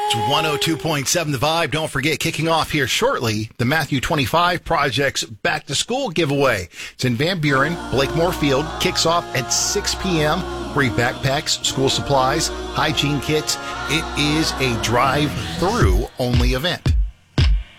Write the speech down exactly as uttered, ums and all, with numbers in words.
It's one oh two point seven The Vibe. Don't forget, kicking off here shortly, the Matthew twenty-five Project's Back to School giveaway. It's in Van Buren, Blakemore Field. Kicks off at six p.m. Free backpacks, school supplies, hygiene kits. It is a drive-through only event.